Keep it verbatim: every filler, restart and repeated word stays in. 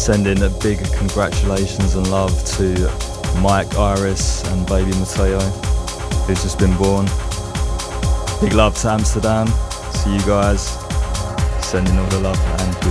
sending a big congratulations and love to Mike, Iris and baby Mateo, who's just been born. Big love to Amsterdam, to you guys, sending all the love and good